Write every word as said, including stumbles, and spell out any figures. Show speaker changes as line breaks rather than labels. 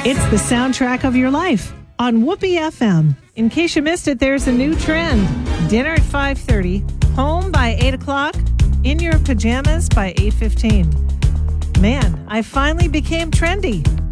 It's the soundtrack of your life on Whoopee F M. In case you missed it, there's a new trend. Dinner at five thirty, home by eight o'clock, in your pajamas by eight fifteen. Man, I finally became trendy.